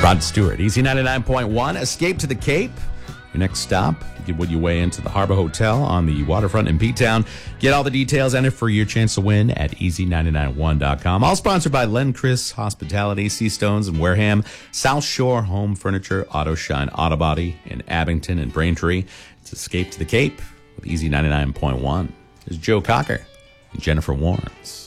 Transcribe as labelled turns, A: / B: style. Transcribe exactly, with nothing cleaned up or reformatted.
A: Rod Stewart, Easy ninety-nine point one, Escape to the Cape. Your next stop, get what you weigh into the Harbor Hotel on the waterfront in P-Town. Get all the details and it for your chance to win at easy nine nine one dot com. All sponsored by Len Chris Hospitality, Seastones and Wareham, South Shore Home Furniture, Auto Shine Auto Body in Abington and Braintree. It's Escape to the Cape with Easy ninety-nine point one. There's Joe Cocker and Jennifer Warrens.